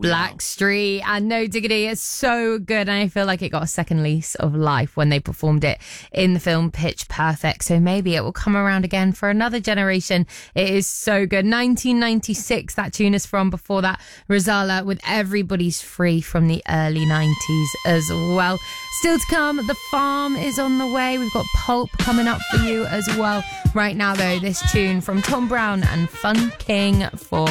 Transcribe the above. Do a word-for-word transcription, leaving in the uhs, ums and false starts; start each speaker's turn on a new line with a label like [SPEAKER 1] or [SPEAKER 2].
[SPEAKER 1] Blackstreet and No Diggity is so good, and I feel like it got a second lease of life when they performed it in the film Pitch Perfect, so maybe it will come around again for another generation. It is so good. nineteen ninety-six that tune is from. Before that, Rozalla with Everybody's Free from the early nineties as well. Still to come, The Farm is on the way. We've got Pulp coming up for you as well. Right now though, this tune from Tom Brown and Fun King for